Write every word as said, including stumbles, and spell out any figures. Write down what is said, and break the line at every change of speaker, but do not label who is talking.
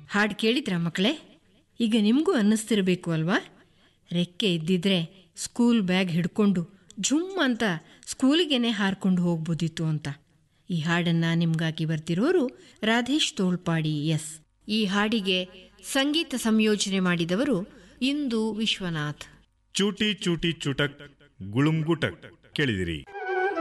ಹಾಡು ಕೇಳಿದ್ರ ಮಕ್ಕಳೇ? ಈಗ ನಿಮಗೂ ಅನ್ನಿಸ್ತಿರಬೇಕು ಅಲ್ವಾ, ರೆಕ್ಕೆ ಇದ್ದಿದ್ರೆ ಸ್ಕೂಲ್ ಬ್ಯಾಗ್ ಹಿಡ್ಕೊಂಡು ಝುಮ್ ಅಂತ ಸ್ಕೂಲಿಗೇನೆ ಹಾರ್ಕೊಂಡು ಹೋಗ್ಬೋದಿತ್ತು ಅಂತ. ಈ ಹಾಡನ್ನು ನಿಮಗಾಗಿ ಬರ್ತಿರೋರು ರಾಧೇಶ್ ತೋಳ್ಪಾಡಿ ಎಸ್. ಈ ಹಾಡಿಗೆ ಸಂಗೀತ ಸಂಯೋಜನೆ ಮಾಡಿದವರು ಇಂದು ವಿಶ್ವನಾಥ್.
ಚೂಟಿ ಚೂಟಿ ಚುಟಕ್ ಗುಳುಂ ಗುಟಕ್ ಕೇಳಿದಿರಿ.